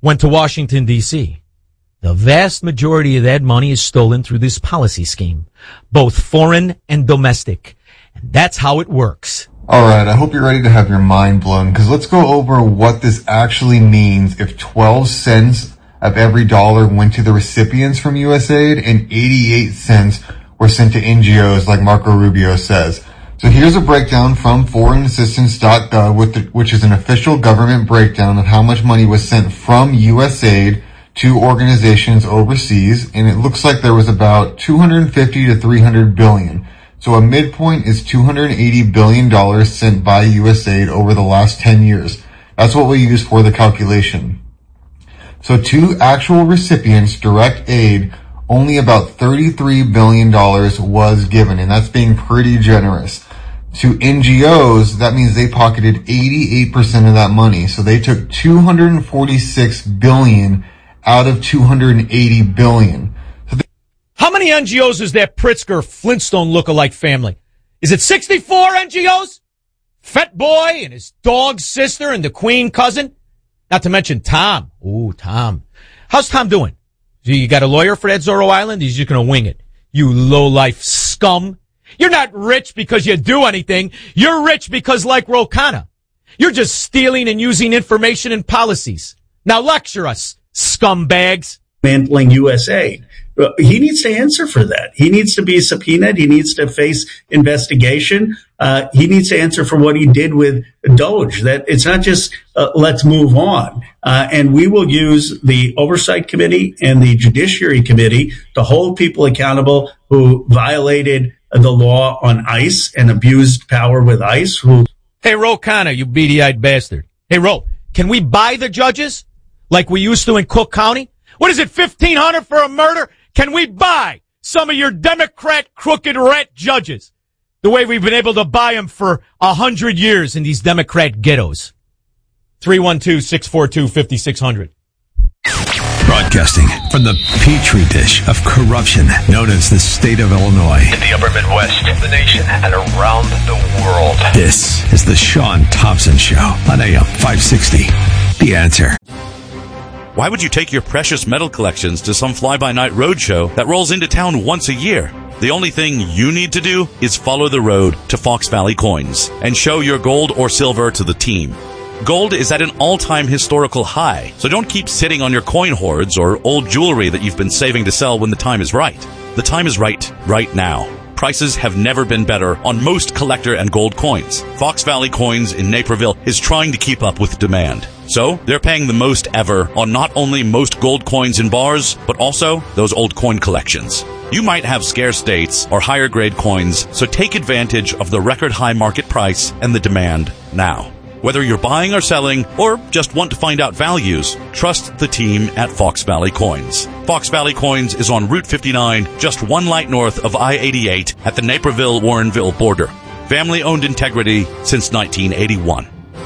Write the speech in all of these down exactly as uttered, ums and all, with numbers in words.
went to Washington, D C The vast majority of that money is stolen through this policy scheme, both foreign and domestic. And that's how it works. All right, I hope you're ready to have your mind blown, because let's go over what this actually means if twelve cents of every dollar went to the recipients from U S A I D and eighty-eight cents were sent to N G Os like Marco Rubio says. So here's a breakdown from foreign assistance dot gov, which is an official government breakdown of how much money was sent from U S A I D to organizations overseas, and it looks like there was about two hundred fifty to three hundred billion. So a midpoint is two hundred eighty billion dollars sent by U S A I D over the last ten years. That's what we use for the calculation. So to actual recipients, direct aid, only about thirty-three billion dollars was given, and that's being pretty generous. To N G Os, that means they pocketed eighty-eight percent of that money. So they took two hundred forty-six billion dollars out of two hundred eighty billion dollars. So they- How many N G Os is that Pritzker Flintstone lookalike family? Is it sixty-four N G Os? Fat Boy and his dog sister and the Queen cousin? Not to mention Tom. Ooh, Tom. How's Tom doing? You got a lawyer for that Zorro Island? He's just going to wing it. You low-life scum. You're not rich because you do anything. You're rich because, like Ro Khanna, you're just stealing and using information and policies. Now lecture us, scumbags. Mantling U S A I D. He needs to answer for that. He needs to be subpoenaed. He needs to face investigation. Uh, he needs to answer for what he did with Doge. That it's not just uh, let's move on. Uh, and we will use the Oversight Committee and the Judiciary Committee to hold people accountable who violated the law on ICE and abused power with ICE. Who? Hey, Ro Khanna, you beady-eyed bastard. Hey, Ro, can we buy the judges like we used to in Cook County? What is it, fifteen hundred dollars for a murder? Can we buy some of your Democrat crooked rat judges the way we've been able to buy them for a hundred years in these Democrat ghettos? three one two, six four two, five six zero zero. Broadcasting from the petri dish of corruption known as the state of Illinois. In the upper Midwest, the nation, and around the world. This is the Sean Thompson Show on A M five sixty. The Answer. Why would you take your precious metal collections to some fly-by-night roadshow that rolls into town once a year? The only thing you need to do is follow the road to Fox Valley Coins and show your gold or silver to the team. Gold is at an all-time historical high, so don't keep sitting on your coin hoards or old jewelry that you've been saving to sell when the time is right. The time is right, right now. Prices have never been better on most collector and gold coins. Fox Valley Coins in Naperville is trying to keep up with demand. So, they're paying the most ever on not only most gold coins in bars, but also those old coin collections. You might have scarce dates or higher grade coins, so take advantage of the record high market price and the demand now. Whether you're buying or selling, or just want to find out values, trust the team at Fox Valley Coins. Fox Valley Coins is on Route fifty-nine, just one light north of I eighty-eight at the Naperville-Warrenville border. Family-owned integrity since nineteen eighty-one.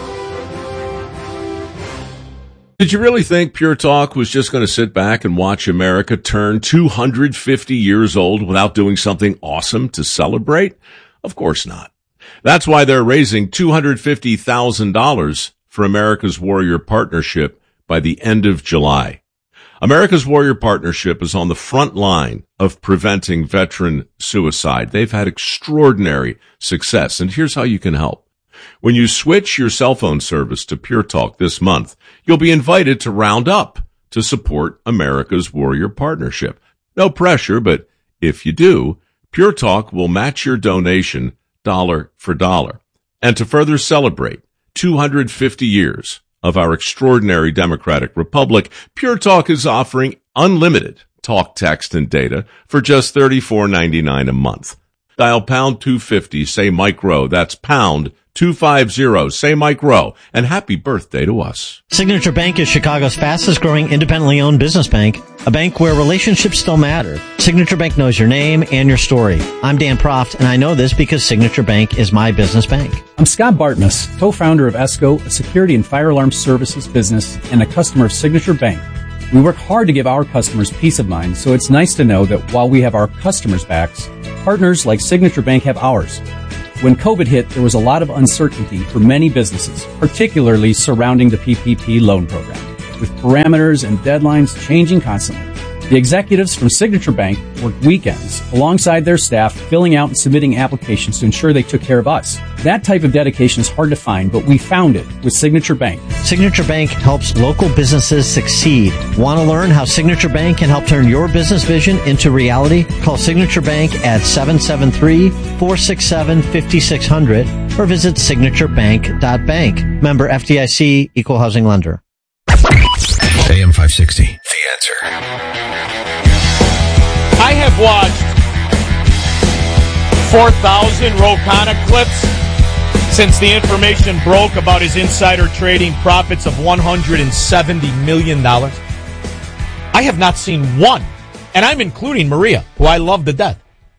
Did you really think Pure Talk was just going to sit back and watch America turn two hundred fifty years old without doing something awesome to celebrate? Of course not. That's why they're raising two hundred fifty thousand dollars for America's Warrior Partnership by the end of July. America's Warrior Partnership is on the front line of preventing veteran suicide. They've had extraordinary success, and here's how you can help. When you switch your cell phone service to Pure Talk this month, you'll be invited to round up to support America's Warrior Partnership. No pressure, but if you do, Pure Talk will match your donation dollar for dollar. And to further celebrate two hundred fifty years of our extraordinary democratic republic, Pure Talk is offering unlimited talk, text, and data for just thirty-four ninety-nine a month. Dial pound two fifty, say Mike Rowe. That's pound two fifty, say Mike Rowe. And happy birthday to us. Signature Bank is Chicago's fastest growing independently owned business bank. A bank where relationships still matter. Signature Bank knows your name and your story. I'm Dan Proft, and I know this because Signature Bank is my business bank. I'm Scott Bartmus, co-founder of ESCO, a security and fire alarm services business, and a customer of Signature Bank. We work hard to give our customers peace of mind, so it's nice to know that while we have our customers' backs, partners like Signature Bank have ours. When COVID hit, there was a lot of uncertainty for many businesses, particularly surrounding the P P P loan program. With with parameters and deadlines changing constantly. The executives from Signature Bank worked weekends alongside their staff, filling out and submitting applications to ensure they took care of us. That type of dedication is hard to find, but we found it with Signature Bank. Signature Bank helps local businesses succeed. Want to learn how Signature Bank can help turn your business vision into reality? Call Signature Bank at seven seven three, four six seven, five six zero zero or visit signature bank dot bank. Member F D I C, Equal Housing Lender. A M five sixty, The Answer. I have watched four thousand Ro Khanna clips since the information broke about his insider trading profits of one hundred seventy million dollars. I have not seen one, and I'm including Maria, who I love to death,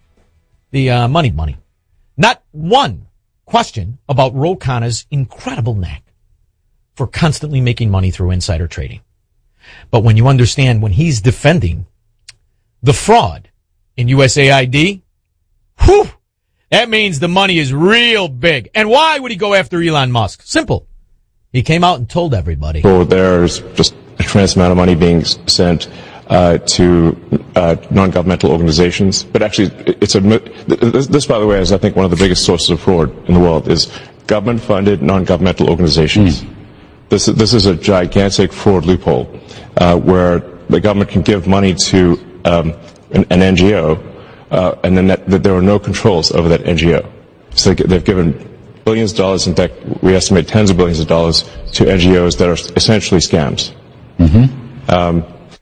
the uh, money money. Not one question about Ro Khanna's incredible knack for constantly making money through insider trading. But when you understand when he's defending the fraud in U S A I D, whew, that means the money is real big. And why would he go after Elon Musk? Simple. He came out and told everybody. So there's just a tremendous amount of money being sent uh, to uh, non-governmental organizations. But actually, it's a, this, this, by the way, is I think one of the biggest sources of fraud in the world is government-funded non-governmental organizations. Mm. This, this is a gigantic fraud loophole uh, where the government can give money to um, an, an N G O, uh, and then that, that there are no controls over that N G O. So they, they've given billions of dollars, in fact, we estimate tens of billions of dollars to N G Os that are essentially scams. Mm-hmm. Um,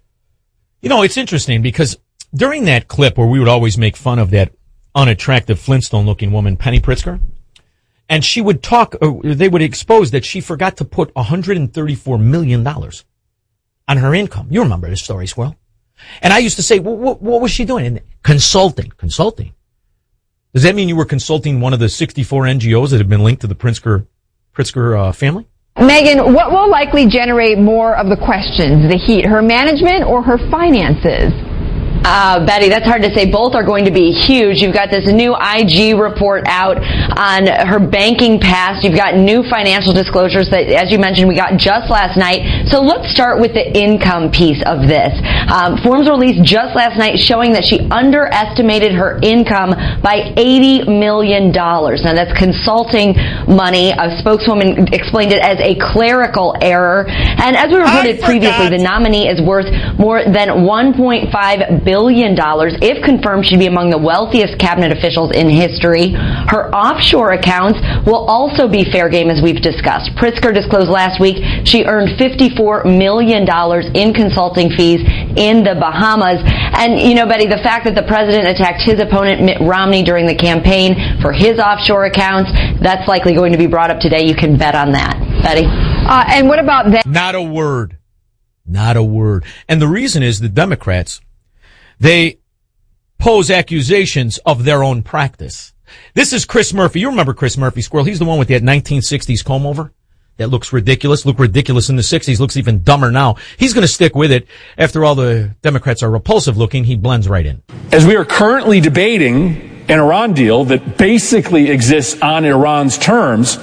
you know, it's interesting because during that clip where we would always make fun of that unattractive Flintstone-looking woman, Penny Pritzker, and she would talk, or they would expose that she forgot to put one hundred thirty-four million dollars on her income. You remember this story, Squirrel. And I used to say, well, what, what was she doing? And consulting, consulting. Does that mean you were consulting one of the sixty-four N G Os that have been linked to the Pritzker, Pritzker uh, family? Megan, what will likely generate more of the questions, the heat, her management or her finances? Uh, Betty, that's hard to say. Both are going to be huge. You've got this new I G report out on her banking past. You've got new financial disclosures that, as you mentioned, we got just last night. So let's start with the income piece of this. Um, forms released just last night showing that she underestimated her income by eighty million dollars. Now, that's consulting money. A spokeswoman explained it as a clerical error. And as we reported previously, the nominee is worth more than one point five billion dollars. If confirmed, she'd be among the wealthiest cabinet officials in history. Her offshore accounts will also be fair game, as we've discussed. Pritzker disclosed last week she earned fifty-four million dollars in consulting fees in the Bahamas. And, you know, Betty, the fact that the president attacked his opponent, Mitt Romney, during the campaign for his offshore accounts, that's likely going to be brought up today. You can bet on that. Betty? Uh, and what about that? Not a word. Not a word. And the reason is the Democrats, they pose accusations of their own practice. This is Chris Murphy. You remember Chris Murphy, Squirrel? He's the one with that nineteen sixties comb over that looks ridiculous. Looked ridiculous in the sixties. Looks even dumber now. He's going to stick with it. After all, the Democrats are repulsive looking. He blends right in. As we are currently debating an Iran deal that basically exists on Iran's terms,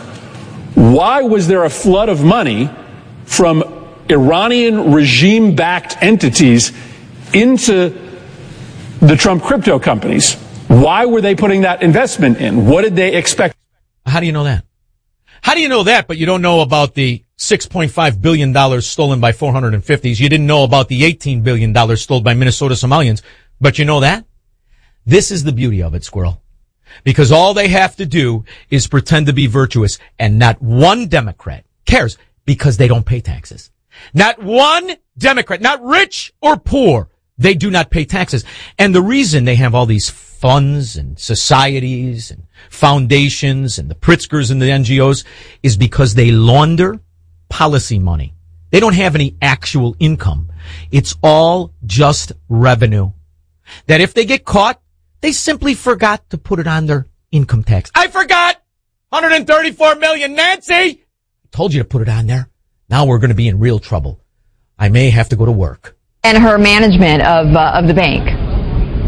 why was there a flood of money from Iranian regime-backed entities into the Trump crypto companies? Why were they putting that investment in? What did they expect? How do you know that? How do you know that, but you don't know about the six point five billion dollars stolen by four hundred fifties? You didn't know about the eighteen billion dollars stolen by Minnesota Somalians, but you know that? This is the beauty of it, Squirrel. Because all they have to do is pretend to be virtuous, and not one Democrat cares because they don't pay taxes. Not one Democrat, not rich or poor, they do not pay taxes. And the reason they have all these funds and societies and foundations and the Pritzkers and the N G Os is because they launder policy money. They don't have any actual income. It's all just revenue. That if they get caught, they simply forgot to put it on their income tax. I forgot! one hundred thirty-four million, Nancy! I told you to put it on there. Now we're going to be in real trouble. I may have to go to work. And her management of uh, of the bank.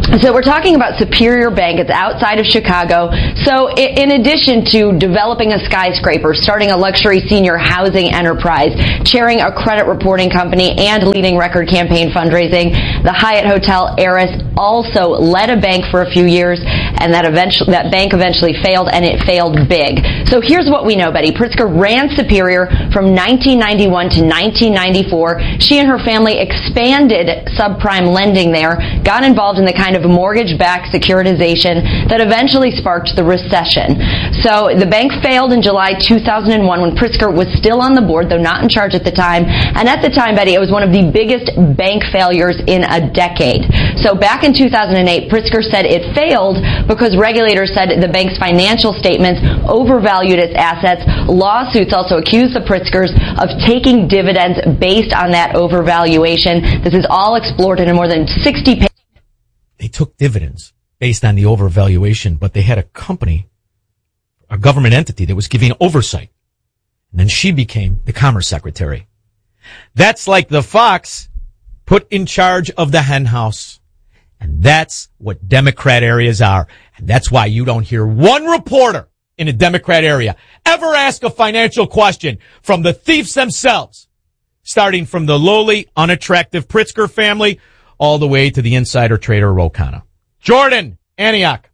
So we're talking about Superior Bank. It's outside of Chicago. So in addition to developing a skyscraper, starting a luxury senior housing enterprise, chairing a credit reporting company, and leading record campaign fundraising, the Hyatt Hotel heiress also led a bank for a few years, and that eventually that bank eventually failed, and it failed big. So here's what we know, Betty. Pritzker ran Superior from nineteen ninety-one to nineteen ninety-four. She and her family expanded subprime lending there, got involved in the kind of mortgage-backed securitization that eventually sparked the recession. So the bank failed in July two thousand one when Pritzker was still on the board, though not in charge at the time. And at the time, Betty, it was one of the biggest bank failures in a decade. So back in two thousand eight, Pritzker said it failed because regulators said the bank's financial statements overvalued its assets. Lawsuits also accused the Pritzkers of taking dividends based on that overvaluation. This is all explored in a more than sixty pages. They took dividends based on the overvaluation, but they had a company, a government entity that was giving oversight. And then she became the Commerce Secretary. That's like the fox put in charge of the hen house. And that's what Democrat areas are. And that's why you don't hear one reporter in a Democrat area ever ask a financial question from the thieves themselves, starting from the lowly, unattractive Pritzker family all the way to the insider trader Ro Khanna. Jordan, Antioch.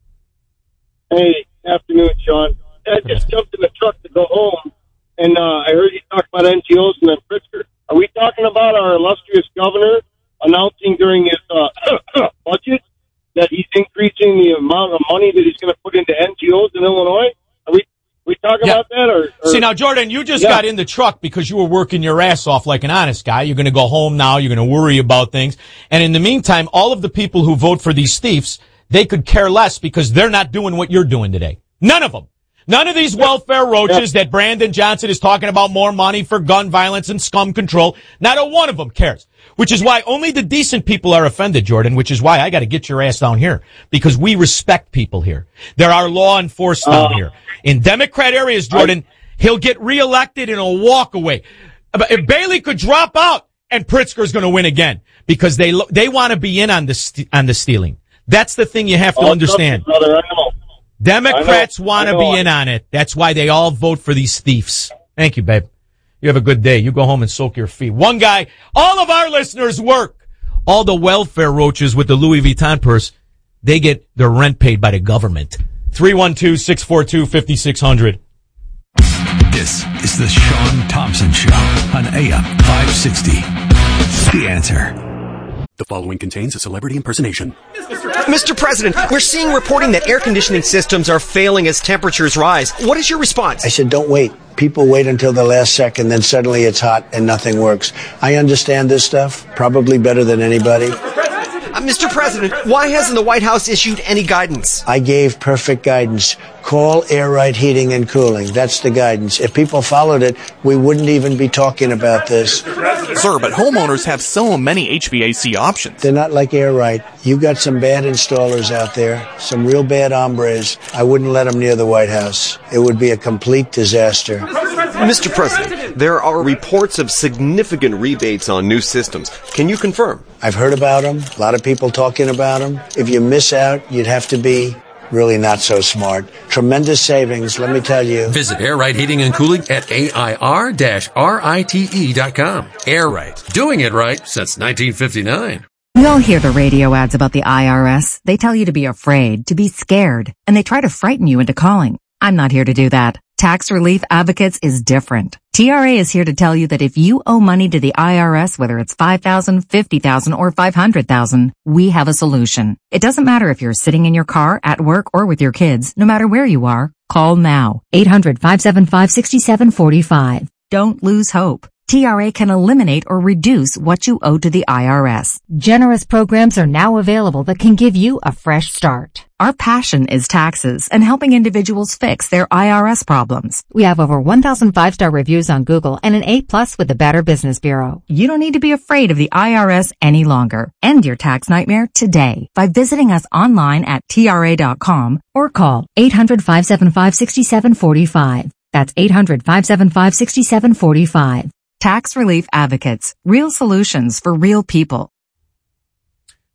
Hey, afternoon, Sean. I just jumped in the truck to go home, and uh, I heard you talk about N G Os and then Pritzker. Are we talking about our illustrious governor announcing during his uh, budget that he's increasing the amount of money that he's going to put into N G Os in Illinois? Are we we talking yeah. about that? Or, or See, now, Jordan, you just yeah. got in the truck because you were working your ass off like an honest guy. You're going to go home now. You're going to worry about things. And in the meantime, all of the people who vote for these thieves, they could care less because they're not doing what you're doing today. None of them. None of these welfare roaches that Brandon Johnson is talking about more money for gun violence and scum control. Not a one of them cares. Which is why only the decent people are offended, Jordan, which is why I got to get your ass down here. Because we respect people here. There are law enforced down uh, here. In Democrat areas, Jordan, I, he'll get reelected and he'll walk away. If Bailey could drop out and Pritzker's going to win again. Because they they want to be in on the, st- on the stealing. That's the thing you have to understand. You, brother, I know. Democrats want to be in on it. That's why they all vote for these thieves. Thank you, babe. You have a good day. You go home and soak your feet. One guy, all of our listeners work. All the welfare roaches with the Louis Vuitton purse, they get their rent paid by the government. three one two, six four two, five six zero zero. This is the Sean Thompson Show on A M five sixty. The Answer. The following contains a celebrity impersonation. Mister President, we're seeing reporting that air conditioning systems are failing as temperatures rise. What is your response? I said, don't wait. People wait until the last second, then suddenly it's hot and nothing works. I understand this stuff probably better than anybody. Uh, Mister President, why hasn't the White House issued any guidance? I gave perfect guidance. Call Air Right Heating and Cooling. That's the guidance. If people followed it, we wouldn't even be talking about this. Sir, but homeowners have so many H V A C options. They're not like Air Right. You got some bad installers out there, some real bad hombres. I wouldn't let them near the White House. It would be a complete disaster. Mister President, there are reports of significant rebates on new systems. Can you confirm? I've heard about them. A lot of people talking about them. If you miss out, you'd have to be really not so smart. Tremendous savings, let me tell you. Visit Air Right Heating and Cooling at A I R R I T E dot com. Air Right. Doing it right since nineteen fifty-nine. We all hear the radio ads about the I R S. They tell you to be afraid, to be scared, and they try to frighten you into calling. I'm not here to do that. Tax Relief Advocates is different. T R A is here to tell you that if you owe money to the I R S, whether it's five thousand dollars, fifty thousand dollars, or five hundred thousand dollars, we have a solution. It doesn't matter if you're sitting in your car, at work, or with your kids. No matter where you are, call now. eight hundred, five seven five, six seven four five. Don't lose hope. T R A can eliminate or reduce what you owe to the I R S. Generous programs are now available that can give you a fresh start. Our passion is taxes and helping individuals fix their I R S problems. We have over one thousand five-star reviews on Google and an A plus with the Better Business Bureau. You don't need to be afraid of the I R S any longer. End your tax nightmare today by visiting us online at T R A dot com or call eight hundred, five seven five, six seven four five. That's eight hundred, five seven five, six seven four five. Tax Relief Advocates. Real solutions for real people.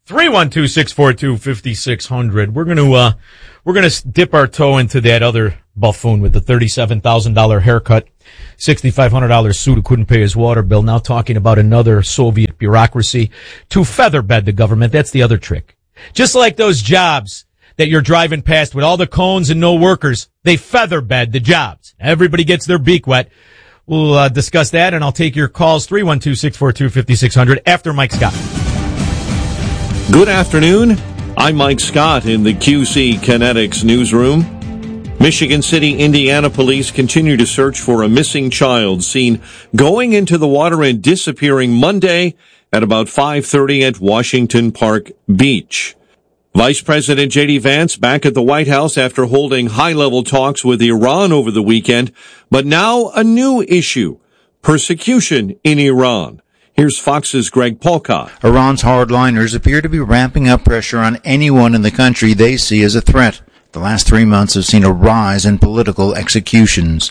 three one two, six four two, five six zero zero. We're going to, uh, we're going to dip our toe into that other buffoon with the thirty-seven thousand dollars haircut, six thousand five hundred dollars suit who couldn't pay his water bill. Now talking about another Soviet bureaucracy to featherbed the government. That's the other trick. Just like those jobs that you're driving past with all the cones and no workers, they featherbed the jobs. Everybody gets their beak wet. We'll uh, discuss that, and I'll take your calls, three one two, six four two, five six zero zero, after Mike Scott. Good afternoon. I'm Mike Scott in the Q C Kinetics newsroom. Michigan City, Indiana police continue to search for a missing child seen going into the water and disappearing Monday at about five thirty at Washington Park Beach. Vice President J D Vance back at the White House after holding high-level talks with Iran over the weekend, but now a new issue, persecution in Iran. Here's Fox's Greg Polka. Iran's hardliners appear to be ramping up pressure on anyone in the country they see as a threat. The last three months have seen a rise in political executions.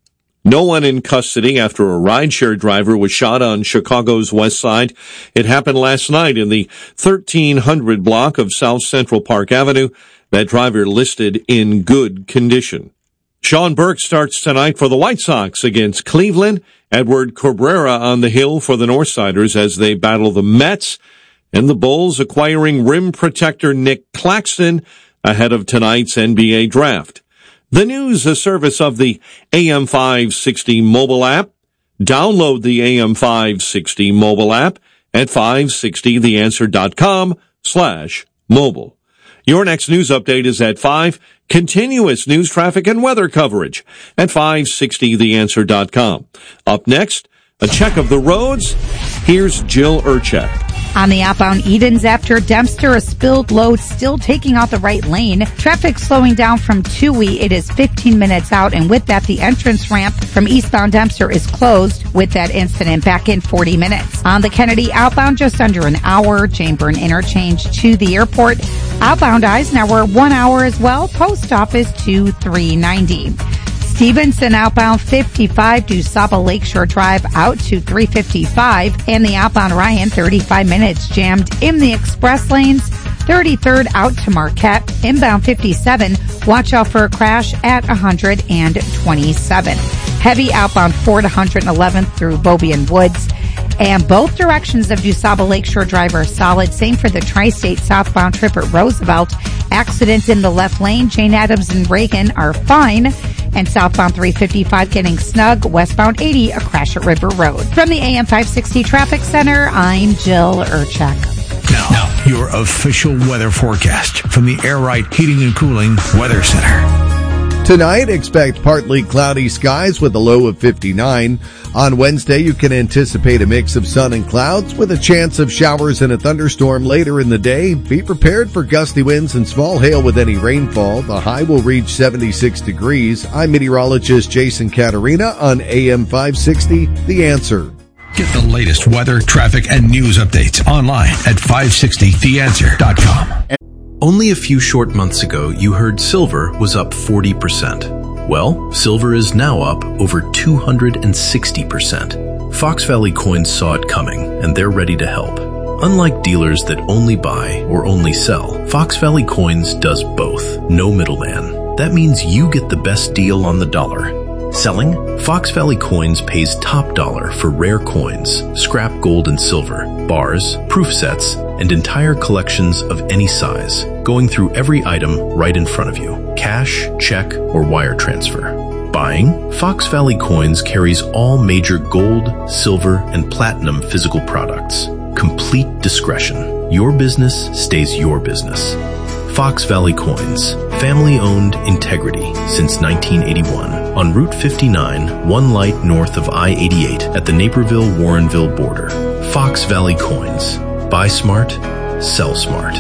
No one in custody after a rideshare driver was shot on Chicago's west side. It happened last night in the thirteen hundred block of South Central Park Avenue. That driver listed in good condition. Sean Burke starts tonight for the White Sox against Cleveland. Edward Cabrera on the hill for the Northsiders as they battle the Mets. And the Bulls acquiring rim protector Nick Claxton ahead of tonight's N B A draft. The news, a service of the A M five sixty mobile app. Download the A M five sixty mobile app at five sixty the answer dot com slash mobile. Your next news update is at five. Continuous news, traffic, and weather coverage at five sixty the answer dot com. Up next, a check of the roads. Here's Jill Urchek. On the outbound Edens after Dempster, a spilled load still taking out the right lane. Traffic slowing down from Toohey. It is fifteen minutes out, and with that, the entrance ramp from eastbound Dempster is closed with that incident back in forty minutes. On the Kennedy outbound, just under an hour. Jane Byrne interchange to the airport. Outbound Eisenhower, one hour as well. Post office to three ninety. Stevenson outbound fifty-five to Saba Lakeshore Drive out to three fifty-five, and the outbound Ryan thirty-five minutes jammed in the express lanes. thirty-third out to Marquette, inbound fifty-seven. Watch out for a crash at one twenty-seven. Heavy outbound four to one eleventh through Beaubien Woods. And both directions of DuSable Lakeshore Drive are solid. Same for the Tri-State southbound trip at Roosevelt. Accidents in the left lane. Jane Addams and Reagan are fine. And southbound three fifty-five getting snug. Westbound eighty, a crash at River Road. From the A M five sixty Traffic Center, I'm Jill Urchek. Now, now, your official weather forecast from the Air Right Heating and Cooling Weather Center. Tonight, expect partly cloudy skies with a low of fifty-nine. On Wednesday, you can anticipate a mix of sun and clouds with a chance of showers and a thunderstorm later in the day. Be prepared for gusty winds and small hail with any rainfall. The high will reach seventy-six degrees. I'm meteorologist Jason Caterina on A M five sixty, The Answer. Get the latest weather, traffic, and news updates online at five sixty the answer dot com. Only a few short months ago, you heard silver was up forty percent. Well, silver is now up over two hundred sixty percent. Fox Valley Coins saw it coming, and they're ready to help. Unlike dealers that only buy or only sell, Fox Valley Coins does both. No middleman. That means you get the best deal on the dollar. Selling? Fox Valley Coins pays top dollar for rare coins, scrap gold and silver, bars, proof sets, and entire collections of any size, going through every item right in front of you. Cash, check, or wire transfer. Buying? Fox Valley Coins carries all major gold, silver, and platinum physical products. Complete discretion. Your business stays your business. Fox Valley Coins. Family-owned integrity since nineteen eighty-one. On Route fifty-nine, one light north of I eighty-eight at the Naperville-Warrenville border. Fox Valley Coins. Buy smart, sell smart.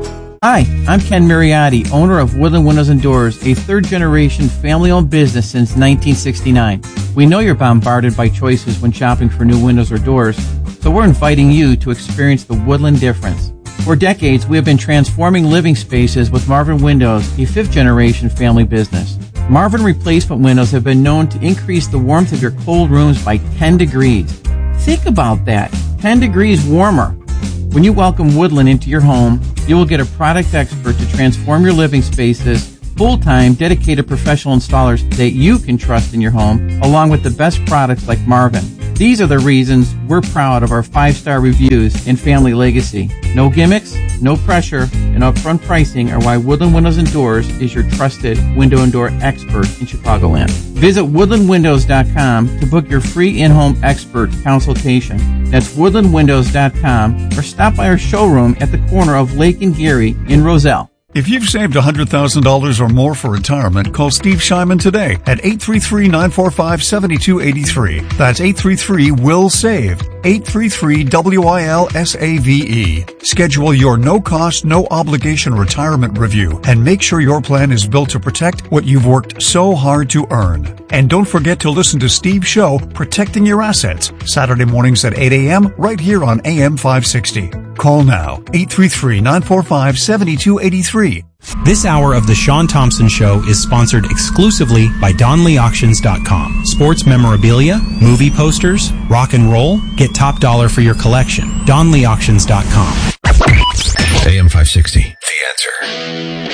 Hi, I'm Ken Mariotti, owner of Woodland Windows and Doors, a third-generation family-owned business since nineteen sixty-nine. We know you're bombarded by choices when shopping for new windows or doors, so we're inviting you to experience the Woodland difference. For decades, we have been transforming living spaces with Marvin Windows, a fifth-generation family business. Marvin replacement windows have been known to increase the warmth of your cold rooms by ten degrees. Think about that, ten degrees warmer. When you welcome Woodland into your home, you will get a product expert to transform your living spaces, full-time, dedicated professional installers that you can trust in your home, along with the best products like Marvin. These are the reasons we're proud of our five-star reviews and family legacy. No gimmicks, no pressure, and upfront pricing are why Woodland Windows and Doors is your trusted window and door expert in Chicagoland. Visit woodland windows dot com to book your free in-home expert consultation. That's woodland windows dot com, or stop by our showroom at the corner of Lake and Geary in Roselle. If you've saved one hundred thousand dollars or more for retirement, call Steve Shyman today at eight three three, nine four five, seven two eight three. That's eight three three, W I L S A V E. eight three three, W I L S A V E. Schedule your no-cost, no-obligation retirement review and make sure your plan is built to protect what you've worked so hard to earn. And don't forget to listen to Steve's show, Protecting Your Assets, Saturday mornings at eight a.m. right here on A M five sixty. Call now, eight three three, nine four five, seven two eight three. This hour of The Sean Thompson Show is sponsored exclusively by Donley Auctions dot com. Sports memorabilia, movie posters, rock and roll, get top dollar for your collection. Donley Auctions dot com. A M five sixty, The Answer.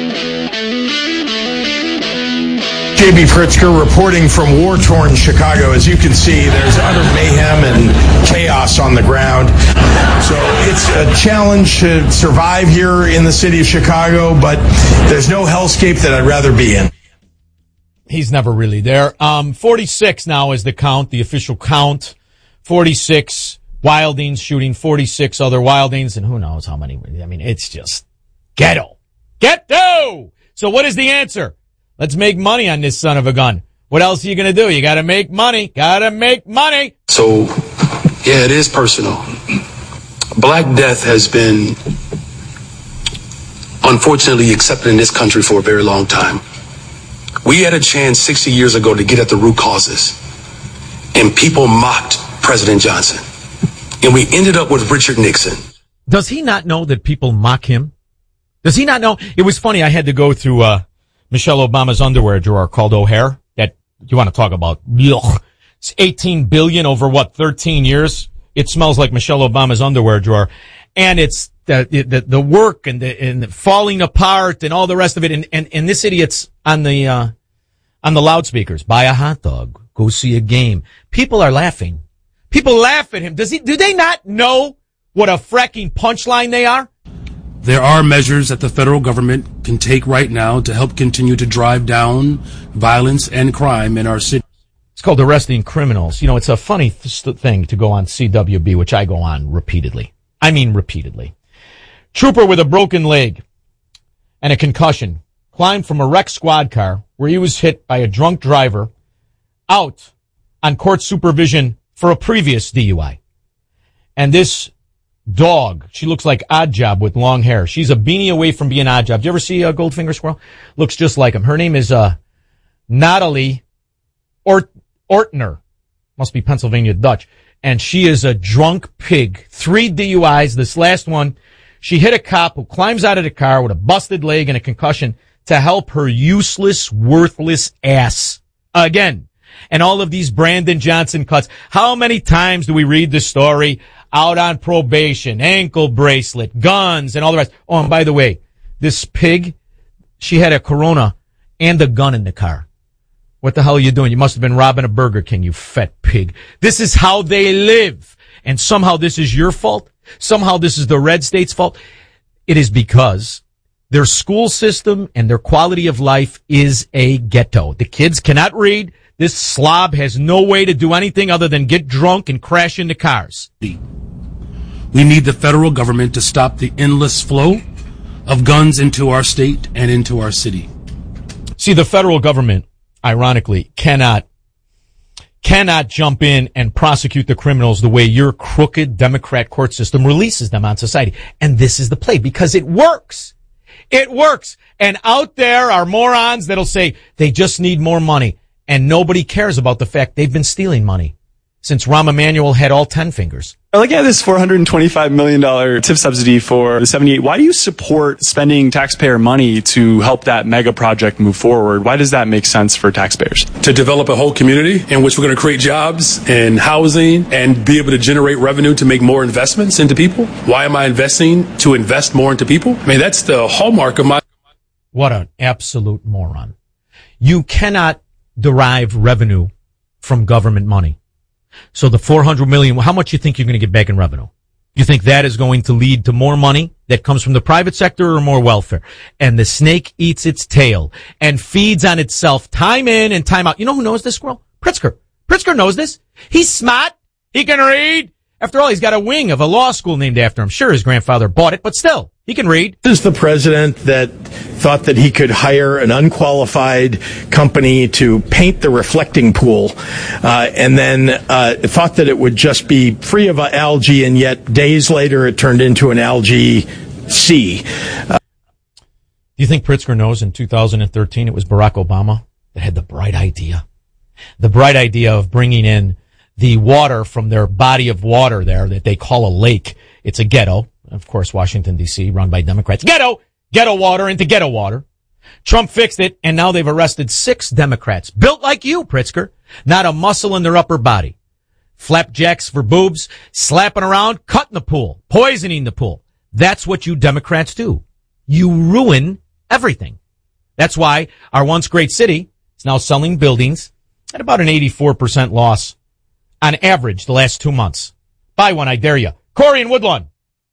J B. Pritzker reporting from war-torn Chicago. As you can see, there's utter mayhem and chaos on the ground. So it's a challenge to survive here in the city of Chicago, but there's no hellscape that I'd rather be in. He's never really there. Um, forty-six now is the count, the official count. forty-six Wildings shooting forty-six other Wildings, and who knows how many. I mean, it's just ghetto. Ghetto! So what is the answer? Let's make money on this son of a gun. What else are you going to do? You got to make money. Got to make money. So, yeah, it is personal. Black death has been, unfortunately, accepted in this country for a very long time. We had a chance sixty years ago to get at the root causes, and people mocked President Johnson. And we ended up with Richard Nixon. Does he not know that people mock him? Does he not know? It was funny. I had to go through uh, Michelle Obama's underwear drawer called O'Hare. That you want to talk about? Ugh. It's eighteen billion over what, thirteen years? It smells like Michelle Obama's underwear drawer, and it's the the, the work and the, and the falling apart and all the rest of it. And and, and this idiot's on the uh, on the loudspeakers. Buy a hot dog. Go see a game. People are laughing. People laugh at him. Does he? Do they not know what a fracking punchline they are? There are measures that the federal government can take right now to help continue to drive down violence and crime in our city. It's called arresting criminals. You know, it's a funny th- thing to go on C W B, which I go on repeatedly. I mean repeatedly. Trooper with a broken leg and a concussion climbed from a wrecked squad car where he was hit by a drunk driver out on court supervision for a previous D U I. And this dog, she looks like Oddjob with long hair. She's a beanie away from being Oddjob. Do you ever see a Goldfinger squirrel? Looks just like him. Her name is uh, Natalie Ort- Ortner. Must be Pennsylvania Dutch. And she is a drunk pig. Three D U Is. This last one, she hit a cop who climbs out of the car with a busted leg and a concussion to help her useless, worthless ass again. And all of these Brandon Johnson cuts. How many times do we read this story? Out on probation, ankle bracelet, guns, and all the rest. Oh, and by the way, this pig, she had a Corona and a gun in the car. What the hell are you doing? You must have been robbing a Burger King, you fat pig. This is how they live. And somehow this is your fault. Somehow this is the red state's fault. It is because their school system and their quality of life is a ghetto. The kids cannot read. This slob has no way to do anything other than get drunk and crash into cars. We need the federal government to stop the endless flow of guns into our state and into our city. See, the federal government, ironically, cannot cannot jump in and prosecute the criminals the way your crooked Democrat court system releases them on society. And this is the play, because it works. It works. And out there are morons that'll say they just need more money. And nobody cares about the fact they've been stealing money since Rahm Emanuel had all ten fingers. Looking at this four hundred twenty-five million dollars tip subsidy for the seventy-eight, why do you support spending taxpayer money to help that mega project move forward? Why does that make sense for taxpayers? To develop a whole community in which we're going to create jobs and housing and be able to generate revenue to make more investments into people. Why am I investing to invest more into people? I mean, that's the hallmark of my... What an absolute moron. You cannot derive revenue from government money. So the four hundred million, how much you think you're going to get back in revenue? You think that is going to lead to more money that comes from the private sector or more welfare? And the snake eats its tail and feeds on itself time in and time out. You know who knows this, squirrel? Pritzker. Pritzker knows this. He's smart. He can read. After all, he's got a wing of a law school named after him. Sure, his grandfather bought it, but still, he can read. This is the president that thought that he could hire an unqualified company to paint the reflecting pool, uh, and then uh, thought that it would just be free of algae, and yet days later it turned into an algae sea. Uh, Do you think Pritzker knows in two thousand thirteen it was Barack Obama that had the bright idea? The bright idea of bringing in the water from their body of water there that they call a lake. It's a ghetto. Of course, Washington, D C, run by Democrats. Ghetto! Ghetto water into ghetto water. Trump fixed it, and now they've arrested six Democrats. Built like you, Pritzker. Not a muscle in their upper body. Flapjacks for boobs, slapping around, cutting the pool, poisoning the pool. That's what you Democrats do. You ruin everything. That's why our once great city is now selling buildings at about an eighty-four percent loss on average the last two months. Buy one, I dare you. Corey in Woodlawn.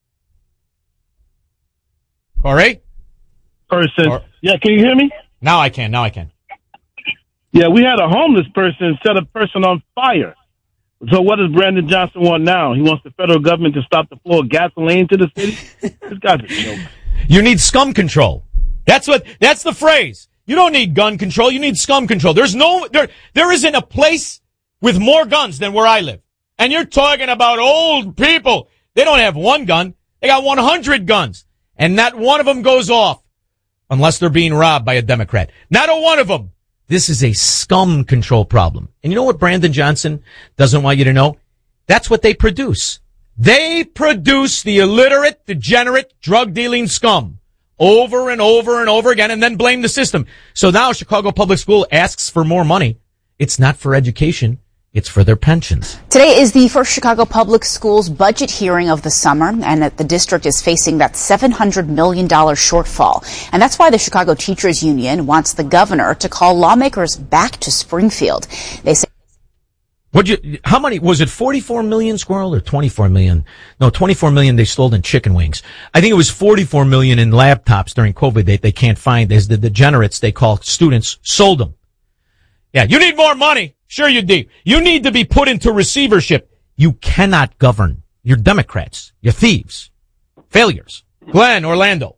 Corey? Person. Or- yeah, can you hear me? Now I can, now I can. Yeah, we had a homeless person set a person on fire. So what does Brandon Johnson want now? He wants the federal government to stop the flow of gasoline to the city? This guy's a joke. You need scum control. That's what, that's the phrase. You don't need gun control, you need scum control. There's no, there, there isn't a place with more guns than where I live. And you're talking about old people. They don't have one gun. They got one hundred guns. And not one of them goes off unless they're being robbed by a Democrat. Not a one of them. This is a scum control problem. And you know what Brandon Johnson doesn't want you to know? That's what they produce. They produce the illiterate, degenerate, drug-dealing scum over and over and over again and then blame the system. So now Chicago Public School asks for more money. It's not for education. It's for their pensions. Today is the first Chicago Public Schools budget hearing of the summer, and that the district is facing that seven hundred million dollars shortfall. And that's why the Chicago Teachers Union wants the governor to call lawmakers back to Springfield. They say... What'd you, how many, was it forty-four million, Squirrel, or twenty-four million? No, twenty-four million they stole in chicken wings. I think it was forty-four million in laptops during COVID that they can't find, as the degenerates they call students sold them. Yeah, you need more money. Sure you do. You need to be put into receivership. You cannot govern. You're Democrats. You're thieves. Failures. Glenn, Orlando.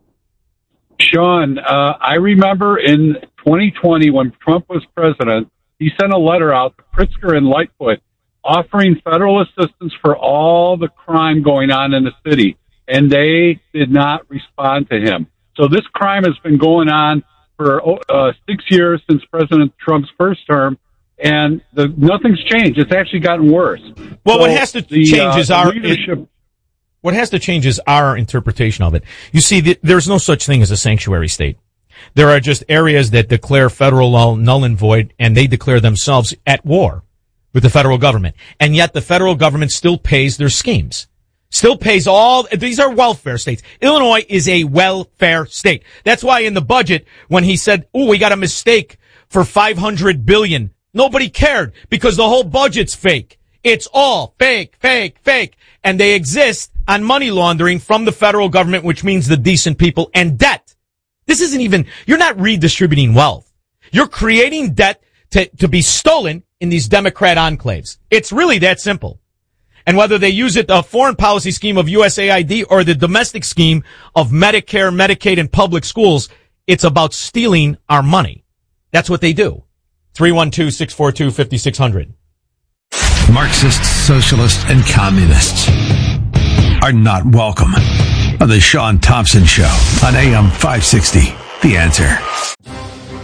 Sean, uh, I remember in twenty twenty when Trump was president, he sent a letter out to Pritzker and Lightfoot offering federal assistance for all the crime going on in the city, and they did not respond to him. So this crime has been going on for uh, six years since President Trump's first term, and the, nothing's changed. It's actually gotten worse. Well, so what has to the, change uh, is our leadership. What has to change is our interpretation of it. You see, the, there's no such thing as a sanctuary state. There are just areas that declare federal law null and void, and they declare themselves at war with the federal government. And yet the federal government still pays their schemes. Still pays all, these are welfare states. Illinois is a welfare state. That's why in the budget, when he said, oh, we got a mistake for five hundred billion dollars, nobody cared because the whole budget's fake. It's all fake, fake, fake. And they exist on money laundering from the federal government, which means the decent people, and debt. This isn't even, you're not redistributing wealth. You're creating debt to, to be stolen in these Democrat enclaves. It's really that simple. And whether they use it, the foreign policy scheme of U S A I D or the domestic scheme of Medicare, Medicaid, and public schools, it's about stealing our money. That's what they do. three one two, six four two, five six zero zero. Marxists, socialists, and communists are not welcome on the Sean Thompson Show on A M five sixty. The Answer.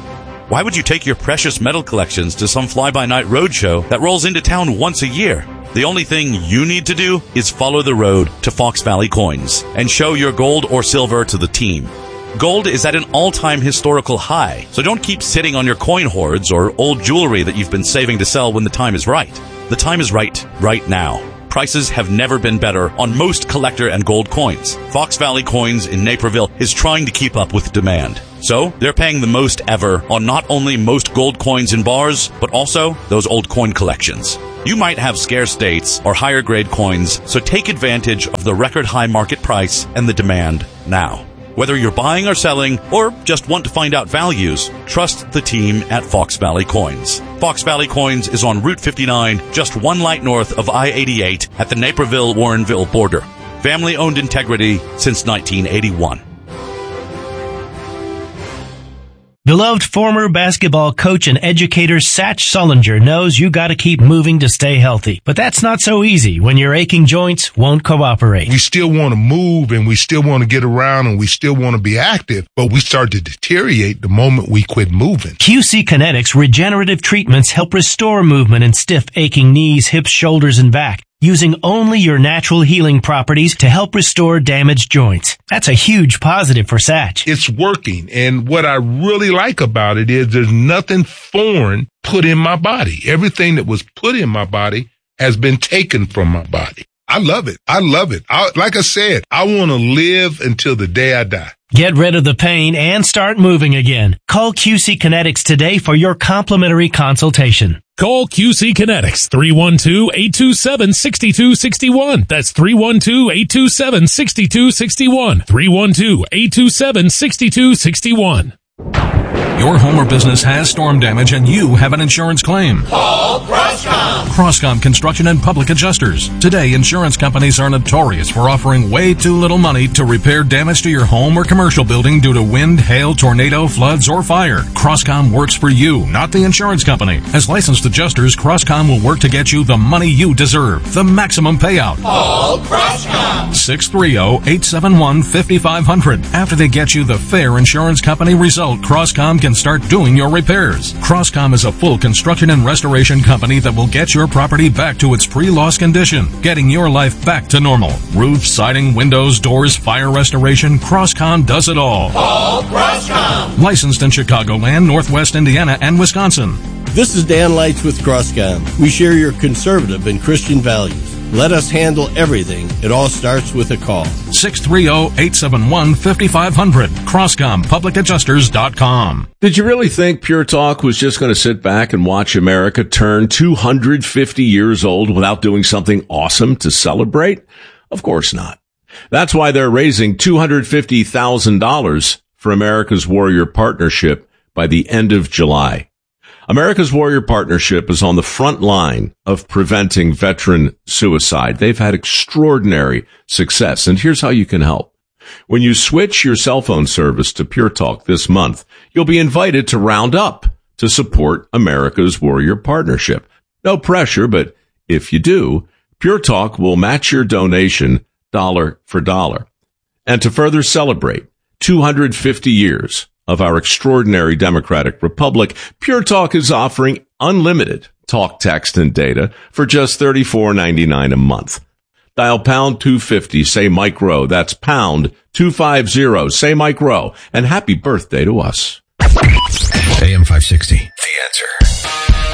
Why would you take your precious metal collections to some fly-by-night roadshow that rolls into town once a year? The only thing you need to do is follow the road to Fox Valley Coins and show your gold or silver to the team. Gold is at an all-time historical high, so don't keep sitting on your coin hoards or old jewelry that you've been saving to sell when the time is right. The time is right, right now. Prices have never been better on most collector and gold coins. Fox Valley Coins in Naperville is trying to keep up with demand. So, they're paying the most ever on not only most gold coins in bars, but also those old coin collections. You might have scarce dates or higher grade coins, so take advantage of the record high market price and the demand now. Whether you're buying or selling, or just want to find out values, trust the team at Fox Valley Coins. Fox Valley Coins is on Route fifty-nine, just one light north of I eighty-eight at the Naperville-Warrenville border. Family-owned integrity since nineteen eighty-one. Beloved former basketball coach and educator Satch Sullinger knows you gotta keep moving to stay healthy. But that's not so easy when your aching joints won't cooperate. We still want to move and we still want to get around and we still want to be active, but we start to deteriorate the moment we quit moving. Q C Kinetics regenerative treatments help restore movement in stiff, aching knees, hips, shoulders, and back, using only your natural healing properties to help restore damaged joints. That's a huge positive for Satch. It's working, and what I really like about it is there's nothing foreign put in my body. Everything that was put in my body has been taken from my body. I love it. I love it. I, like I said, I want to live until the day I die. Get rid of the pain and start moving again. Call Q C Kinetics today for your complimentary consultation. Call Q C Kinetics, three one two, eight two seven, six two six one. That's three one two, eight two seven, six two six one. three one two, eight two seven, six two six one. Your home or business has storm damage and you have an insurance claim. Call Crosscom. Crosscom Construction and Public Adjusters. Today, insurance companies are notorious for offering way too little money to repair damage to your home or commercial building due to wind, hail, tornado, floods, or fire. Crosscom works for you, not the insurance company. As licensed adjusters, Crosscom will work to get you the money you deserve, the maximum payout. Call Crosscom. six three zero, eight seven one, five five zero zero. After they get you the fair insurance company result, Crosscom can start doing your repairs. Crosscom is a full construction and restoration company that will get your property back to its pre-loss condition, getting your life back to normal. Roof, siding, windows, doors, fire restoration, Crosscom does it all. Call Crosscom. Licensed in Chicagoland, Northwest Indiana, and Wisconsin. This is Dan Leitz with Crosscom. We share your conservative and Christian values. Let us handle everything. It all starts with a call. six three zero, eight seven one, five five zero zero. Crosscom Public Adjusters dot com. Did you really think Pure Talk was just going to sit back and watch America turn two hundred fifty years old without doing something awesome to celebrate? Of course not. That's why they're raising two hundred fifty thousand dollars for America's Warrior Partnership by the end of July. America's Warrior Partnership is on the front line of preventing veteran suicide. They've had extraordinary success, and here's how you can help. When you switch your cell phone service to Pure Talk this month, you'll be invited to round up to support America's Warrior Partnership. No pressure, but if you do, Pure Talk will match your donation dollar for dollar. And to further celebrate two hundred fifty years of our extraordinary democratic republic, Pure Talk is offering unlimited talk, text, and data for just thirty-four ninety-nine a month. Dial pound two fifty, say Mike Rowe. That's pound two fifty, say Mike Rowe. And happy birthday to us. A M five sixty, The Answer.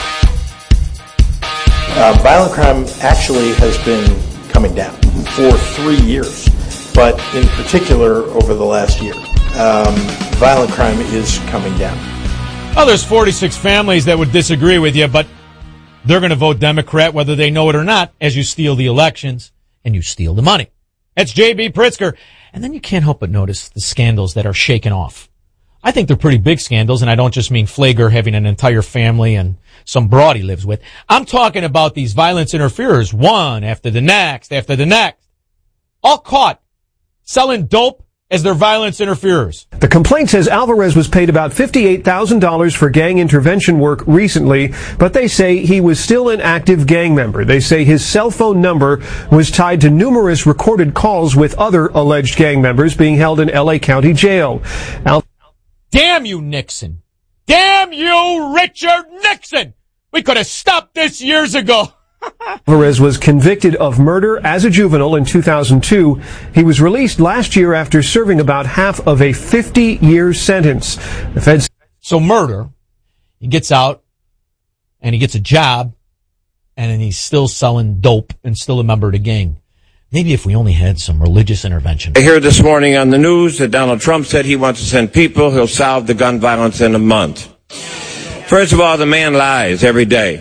Uh, violent crime actually has been coming down for three years, but in particular over the last year. Um, violent crime is coming down. Well, there's forty-six families that would disagree with you, but they're going to vote Democrat whether they know it or not as you steal the elections and you steal the money. That's J B. Pritzker. And then you can't help but notice the scandals that are shaken off. I think they're pretty big scandals, and I don't just mean Flager having an entire family and some broad he lives with. I'm talking about these violence interferers, one after the next, after the next, all caught selling dope as their violence interferers. The complaint says Alvarez was paid about fifty-eight thousand dollars for gang intervention work recently, but they say he was still an active gang member. They say his cell phone number was tied to numerous recorded calls with other alleged gang members being held in L A County Jail. Al- Damn you, Nixon. Damn you, Richard Nixon! We could have stopped this years ago. Alvarez was convicted of murder as a juvenile in two thousand two. He was released last year after serving about half of a fifty-year sentence. The feds. So murder, he gets out, and he gets a job, and then he's still selling dope and still a member of the gang. Maybe if we only had some religious intervention. I hear this morning on the news that Donald Trump said he wants to send people. He'll solve the gun violence in a month. First of all, the man lies every day.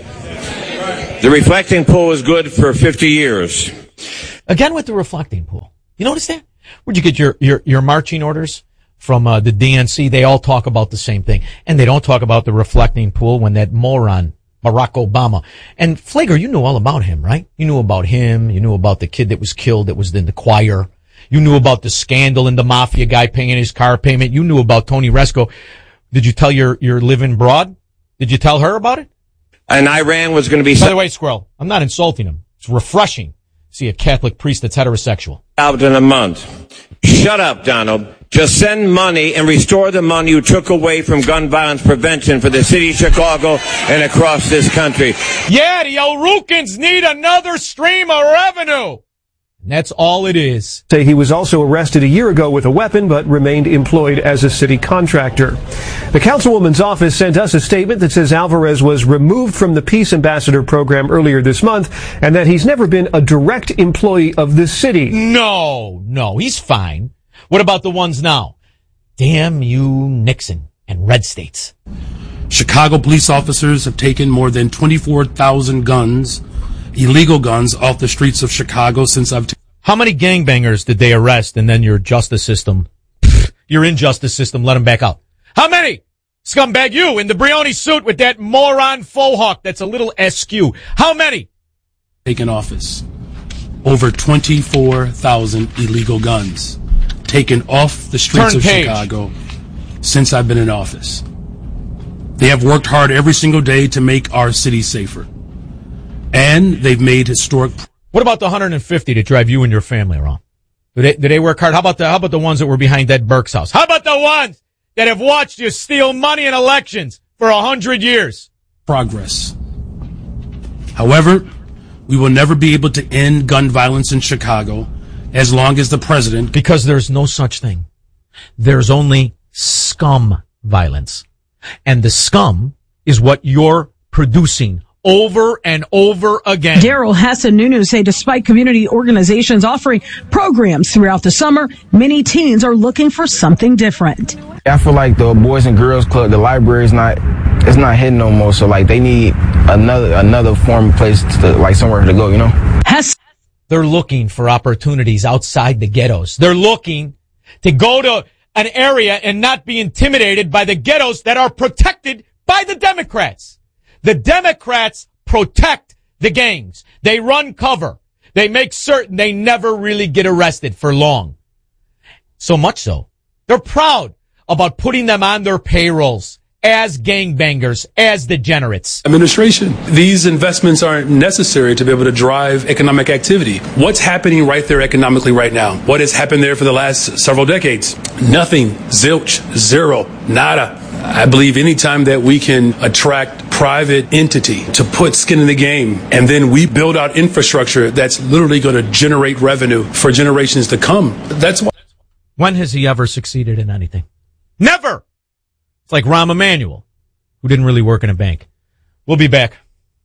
The reflecting pool is good for fifty years. Again with the reflecting pool. You notice that? Where'd you get your, your, your marching orders? From uh, the D N C. They all talk about the same thing. And they don't talk about the reflecting pool when that moron, Barack Obama. And Flager, you knew all about him, right? You knew about him. You knew about the kid that was killed that was in the choir. You knew about the scandal in the mafia guy paying his car payment. You knew about Tony Resco. Did you tell your, your living broad? Did you tell her about it? And Iran was going to be... By the way, Squirrel, I'm not insulting him. It's refreshing to see a Catholic priest that's heterosexual. Out in a month. Shut up, Donald. Just send money and restore the money you took away from gun violence prevention for the city of Chicago and across this country. Yeah, the O'Rourkens need another stream of revenue. And that's all it is. Say he was also arrested a year ago with a weapon, but remained employed as a city contractor. The councilwoman's office sent us a statement that says Alvarez was removed from the Peace Ambassador program earlier this month, and that he's never been a direct employee of the city. No, no, he's fine. What about the ones now? Damn you, Nixon and red states. Chicago police officers have taken more than twenty-four thousand guns, illegal guns, off the streets of Chicago since I've... T- How many gangbangers did they arrest and then your justice system, your injustice system, let them back out? How many? Scumbag, you in the Brioni suit with that moron faux hawk that's a little askew. How many? Taken office. Over twenty-four thousand illegal guns taken off the streets Turn of page. Chicago since I've been in office. They have worked hard every single day to make our city safer. And they've made historic... What about the one hundred fifty that drive you and your family around? Do they, do they work hard? How about the, how about the ones that were behind Ed Burke's house? How about the ones that have watched you steal money in elections for a hundred years? Progress. However, we will never be able to end gun violence in Chicago as long as the president... Because there's no such thing. There's only scum violence. And the scum is what you're producing over and over again. Daryl Hassan-Nunu say despite community organizations offering programs throughout the summer, many teens are looking for something different. I feel like the Boys and Girls Club, the library is not, it's not hitting no more. So like they need another, another form place to, like somewhere to go, you know? Has- They're looking for opportunities outside the ghettos. They're looking to go to an area and not be intimidated by the ghettos that are protected by the Democrats. The Democrats protect the gangs. They run cover. They make certain they never really get arrested for long. So much so, they're proud about putting them on their payrolls as gangbangers, as degenerates. Administration, these investments aren't necessary to be able to drive economic activity. What's happening right there economically right now? What has happened there for the last several decades? Nothing. Zilch. Zero. Nada. I believe anytime that we can attract private entity to put skin in the game, and then we build out infrastructure that's literally going to generate revenue for generations to come. That's why. When has he ever succeeded in anything? Never! It's like Rahm Emanuel, who didn't really work in a bank. We'll be back.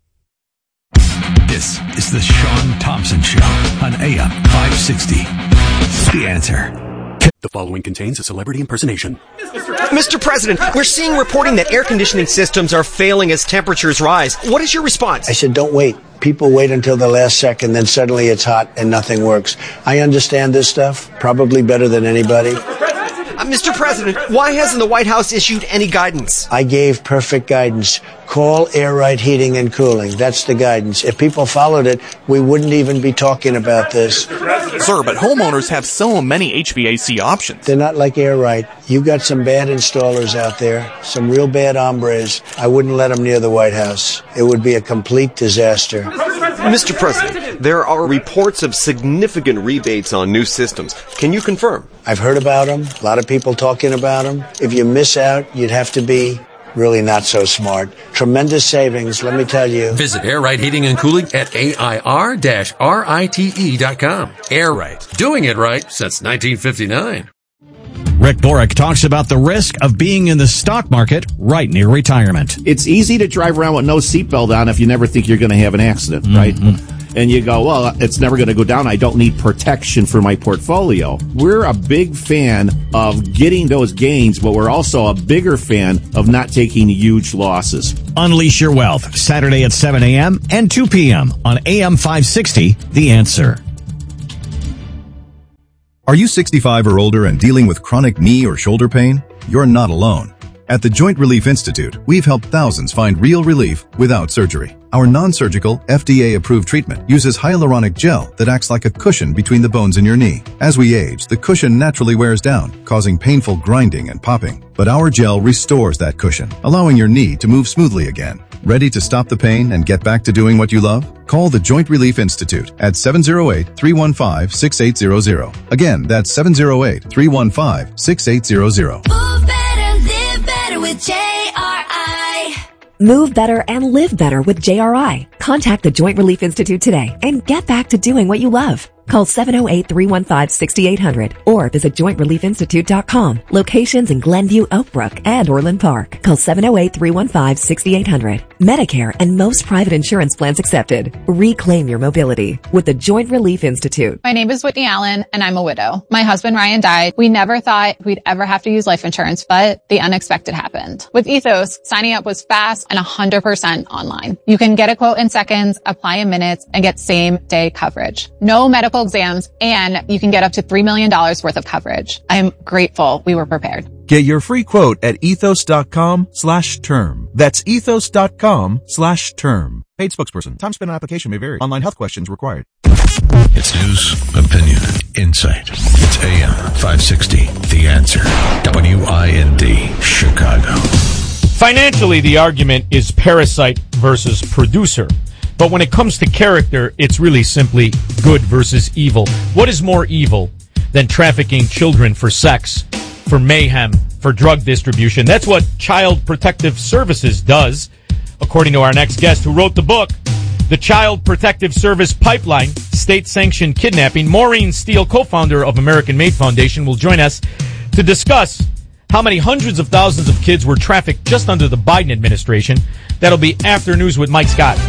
This is the Sean Thompson Show on A M five sixty. The Answer. The following contains a celebrity impersonation. Mister President, we're seeing reporting that air conditioning systems are failing as temperatures rise. What is your response? I said, don't wait. People wait until the last second, then suddenly it's hot and nothing works. I understand this stuff probably better than anybody. Uh, Mister President, why hasn't the White House issued any guidance? I gave perfect guidance. Call Air Right Heating and Cooling. That's the guidance. If people followed it, we wouldn't even be talking about this. Sir, but homeowners have so many H V A C options. They're not like Air Right. You got some bad installers out there, some real bad hombres. I wouldn't let them near the White House. It would be a complete disaster. Mister President, there are reports of significant rebates on new systems. Can you confirm? I've heard about them. A lot of people talking about them. If you miss out, you'd have to be really not so smart. Tremendous savings, let me tell you. Visit Air Rite Heating and Cooling at A I R R I T E dot com. Air Rite, doing it right since nineteen fifty-nine. Rick Borick talks about the risk of being in the stock market right near retirement. It's easy to drive around with no seatbelt on if you never think you're going to have an accident, mm-hmm. right? And you go, well, it's never going to go down. I don't need protection for my portfolio. We're a big fan of getting those gains, but we're also a bigger fan of not taking huge losses. Unleash your wealth, Saturday at seven a.m. and two p.m. on A M five sixty, The Answer. Are you sixty-five or older and dealing with chronic knee or shoulder pain? You're not alone. At the Joint Relief Institute, we've helped thousands find real relief without surgery. Our non-surgical, F D A-approved treatment uses hyaluronic gel that acts like a cushion between the bones in your knee. As we age, the cushion naturally wears down, causing painful grinding and popping. But our gel restores that cushion, allowing your knee to move smoothly again. Ready to stop the pain and get back to doing what you love? Call the Joint Relief Institute at seven oh eight, three one five, six eight zero zero. Again, that's seven oh eight, three one five, six eight zero zero. Move better, live better with J R I. Move better and live better with J R I. Contact the Joint Relief Institute today and get back to doing what you love. Call seven oh eight, three one five, six eight zero zero or visit joint relief institute dot com. Locations in Glenview, Oakbrook, and Orland Park. Call seven oh eight, three one five, six eight zero zero. Medicare and most private insurance plans accepted. Reclaim your mobility with the Joint Relief Institute. My name is Whitney Allen, and I'm a widow. My husband Ryan died. We never thought we'd ever have to use life insurance, but the unexpected happened. With Ethos, signing up was fast and one hundred percent online. You can get a quote in seconds, apply in minutes, and get same-day coverage. No medical exams, and you can get up to three million dollars worth of coverage. I'm grateful we were prepared. Get your free quote at ethos.com slash term. That's ethos.com slash term. Paid spokesperson. Time spent on application may vary. Online health questions required. It's news, opinion, insight. It's A M five sixty, The Answer. W I N D, Chicago. Financially, the argument is parasite versus producer. But when it comes to character, it's really simply good versus evil. What is more evil than trafficking children for sex, for mayhem, for drug distribution? That's what Child Protective Services does, according to our next guest who wrote the book, The Child Protective Service Pipeline, State-Sanctioned Kidnapping. Maureen Steele, co-founder of American Made Foundation, will join us to discuss how many hundreds of thousands of kids were trafficked just under the Biden administration. That'll be after news with Mike Scott.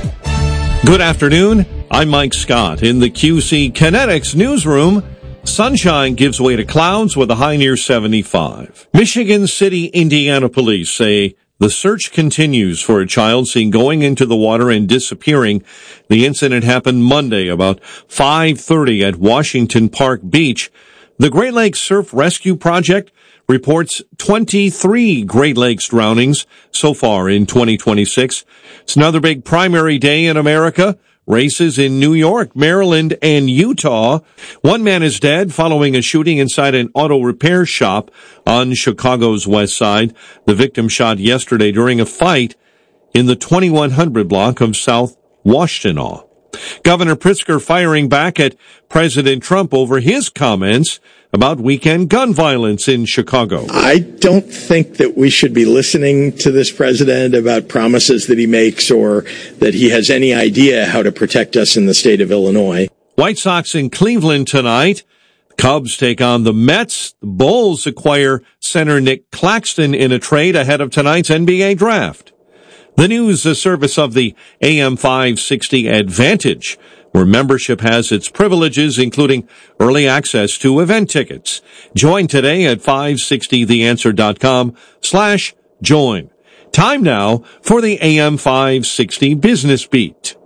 Good afternoon. I'm Mike Scott. In the Q C Kinetics newsroom, sunshine gives way to clouds with a high near seventy-five. Michigan City, Indiana police say the search continues for a child seen going into the water and disappearing. The incident happened Monday about five thirty at Washington Park Beach. The Great Lakes Surf Rescue Project reports twenty-three Great Lakes drownings so far in twenty twenty-six. It's another big primary day in America. Races in New York, Maryland, and Utah. One man is dead following a shooting inside an auto repair shop on Chicago's west side. The victim shot yesterday during a fight in the twenty-one hundred block of South Washtenaw. Governor Pritzker firing back at President Trump over his comments about weekend gun violence in Chicago. I don't think that we should be listening to this president about promises that he makes or that he has any idea how to protect us in the state of Illinois. White Sox in Cleveland tonight. Cubs take on the Mets. The Bulls acquire center Nick Claxton in a trade ahead of tonight's N B A draft. The news, a service of the A M five sixty Advantage, where membership has its privileges, including early access to event tickets. Join today at five sixty the answer dot com slash join. Time now for the A M five sixty Business Beat.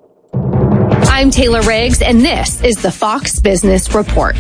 I'm Taylor Riggs, and this is the Fox Business Report.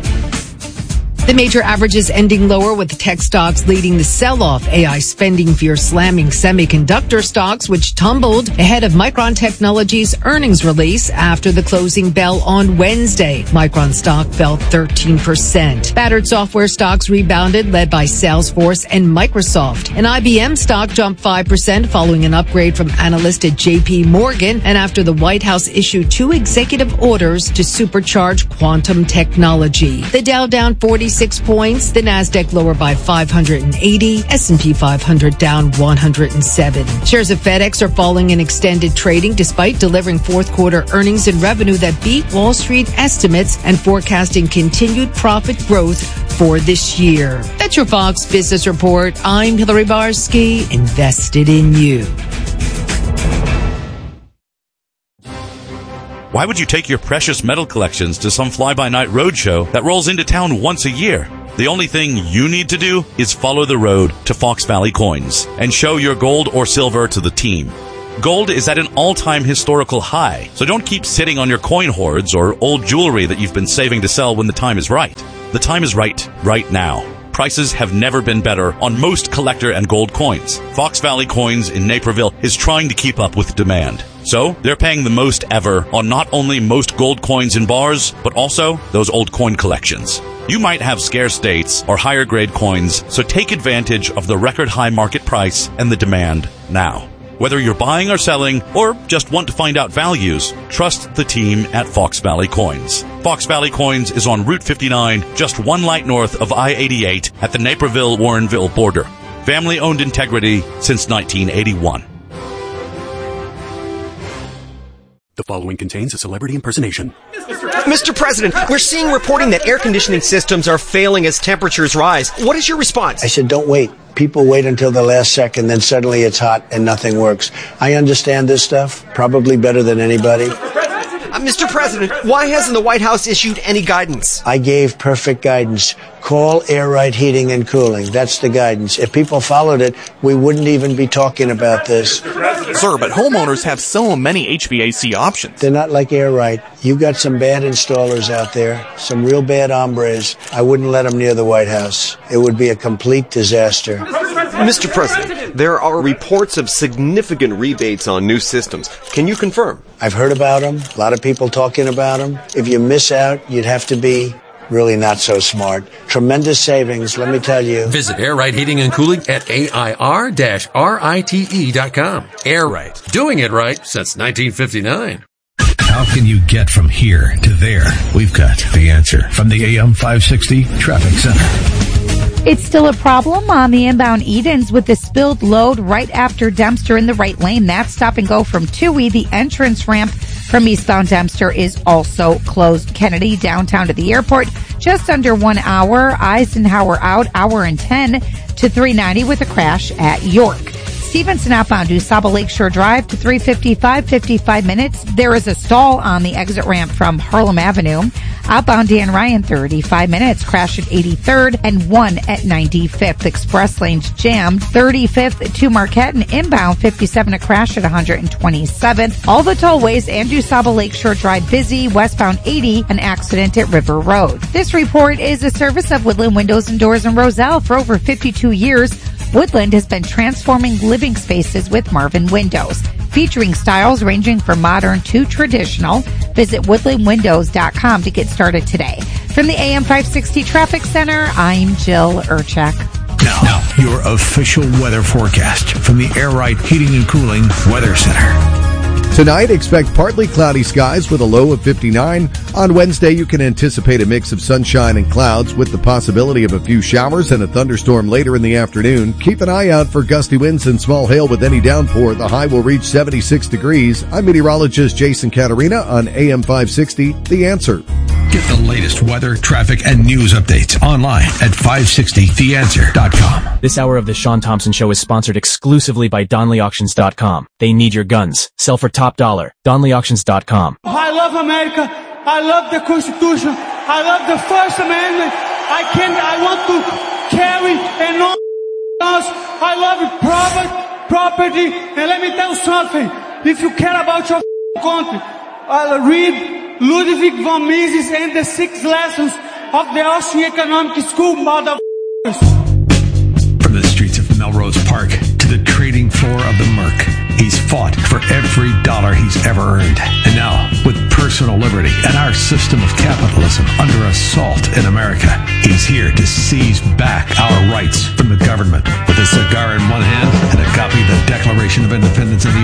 The major averages ending lower, with tech stocks leading the sell-off. A I spending fear slamming semiconductor stocks, which tumbled ahead of Micron Technology's earnings release after the closing bell on Wednesday. Micron stock fell thirteen percent. Battered software stocks rebounded, led by Salesforce and Microsoft. And I B M stock jumped five percent following an upgrade from analyst at J P Morgan and after the White House issued two executive orders to supercharge quantum technology. The Dow down forty eighty-six points. The Nasdaq lower by five hundred eighty. S and P five hundred down one hundred seven. Shares of FedEx are falling in extended trading despite delivering fourth quarter earnings and revenue that beat Wall Street estimates and forecasting continued profit growth for this year. That's your Fox Business Report. I'm Hillary Barsky, invested in you. Why would you take your precious metal collections to some fly-by-night roadshow that rolls into town once a year? The only thing you need to do is follow the road to Fox Valley Coins and show your gold or silver to the team. Gold is at an all-time historical high, so don't keep sitting on your coin hoards or old jewelry that you've been saving to sell when the time is right. The time is right, right now. Prices have never been better on most collector and gold coins. Fox Valley Coins in Naperville is trying to keep up with demand. So, they're paying the most ever on not only most gold coins in bars, but also those old coin collections. You might have scarce dates or higher grade coins, so take advantage of the record high market price and the demand now. Whether you're buying or selling, or just want to find out values, trust the team at Fox Valley Coins. Fox Valley Coins is on Route fifty-nine, just one light north of I eighty-eight at the Naperville-Warrenville border. Family-owned integrity since nineteen eighty-one. The following contains a celebrity impersonation. Mister President, we're seeing reporting that air conditioning systems are failing as temperatures rise. What is your response? I said, don't wait. People wait until the last second, then suddenly it's hot and nothing works. I understand this stuff, probably better than anybody. Uh, Mister President, why hasn't the White House issued any guidance? I gave perfect guidance. Call Air Right Heating and Cooling. That's the guidance. If people followed it, we wouldn't even be talking about this. Sir, but homeowners have so many H V A C options. They're not like Air Right. You've got some bad installers out there, some real bad hombres. I wouldn't let them near the White House. It would be a complete disaster. Mister President, there are reports of significant rebates on new systems. Can you confirm? I've heard about them. A lot of people talking about them. If you miss out, you'd have to be really not so smart. Tremendous savings, let me tell you. Visit Air Right Heating and Cooling at A I R R I T E dot com. Air Right. Doing it right since nineteen fifty-nine. How can you get from here to there? We've got the answer from the A M five sixty Traffic Center. It's still a problem on the inbound Edens with the spilled load right after Dempster in the right lane. That's stop and go from Toohey. The entrance ramp from eastbound Dempster is also closed. Kennedy downtown to the airport, just under one hour. Eisenhower out, hour and ten to three ninety with a crash at York. Stevenson outbound to Saba Lakeshore Drive to three fifty-five, fifty-five minutes. There is a stall on the exit ramp from Harlem Avenue. Outbound Dan Ryan, thirty-five minutes. Crash at eighty-third and one at ninety-fifth. Express lanes jammed. thirty-fifth to Marquette and inbound fifty-seven. A crash at one hundred twenty-seventh. All the tollways and DuSable Lakeshore Drive busy. Westbound eighty, an accident at River Road. This report is a service of Woodland Windows and Doors in Roselle. For over fifty-two years, Woodland has been transforming living spaces with Marvin Windows, featuring styles ranging from modern to traditional. Visit woodland windows dot com to get started today. From the A M five sixty Traffic Center, I'm Jill Urchak. Now, now, your official weather forecast from the Air Right Heating and Cooling Weather Center. Tonight, expect partly cloudy skies with a low of fifty-nine. On Wednesday, you can anticipate a mix of sunshine and clouds with the possibility of a few showers and a thunderstorm later in the afternoon. Keep an eye out for gusty winds and small hail with any downpour. The high will reach seventy-six degrees. I'm meteorologist Jason Caterina on A M five sixty, The Answer. Get the latest weather, traffic, and news updates online at five sixty the answer dot com. This hour of the Sean Thompson Show is sponsored exclusively by Donley Auctions dot com. They need your guns. Sell for top dollar. Donley Auctions dot com. I love America. I love the Constitution. I love the First Amendment. I can. I want to carry and no else. I love it. Property, property. And let me tell you something. If you care about your country, I'll read Ludwig von Mises and the six lessons of the Austrian Economic School, motherfuckers. From the streets of Melrose Park to the trading floor of the Merc, he's fought for every dollar he's ever earned. And now, with personal liberty and our system of capitalism under assault in America, he's here to seize back our rights from the government. With a cigar in one hand and a copy of the Declaration of Independence in the